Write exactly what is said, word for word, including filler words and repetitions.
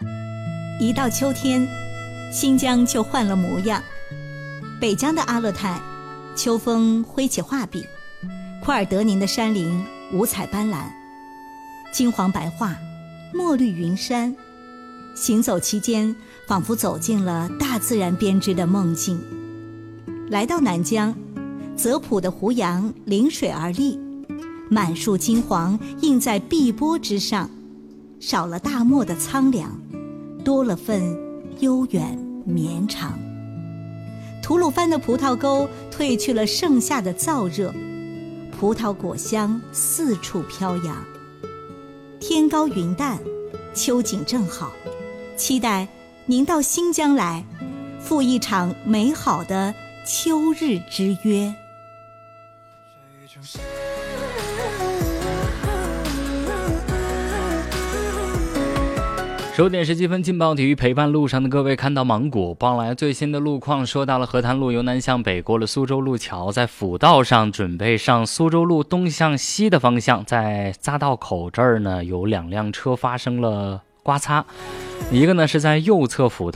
一到秋天，新疆就换了模样。北疆的阿勒泰，秋风挥起画笔，库尔德宁的山林五彩斑斓，金黄白桦，墨绿云山。行走期间，仿佛走进了大自然编织的梦境。来到南疆，泽普的胡杨临水而立，满树金黄映在碧波之上，少了大漠的苍凉，多了份悠远绵长。吐鲁番的葡萄沟褪去了盛夏的燥热，葡萄果香四处飘扬。天高云淡，秋景正好，期待您到新疆来，赴一场美好的秋日之约。 十五点十七分，劲爆体育陪伴路上的各位看到芒果报来最新的路况，说到了河滩路由南向北过了苏州路桥，在辅道上准备上苏州路东向西的方向，在匝道口这儿呢有两辆车发生了刮擦，一个呢是在右侧辅道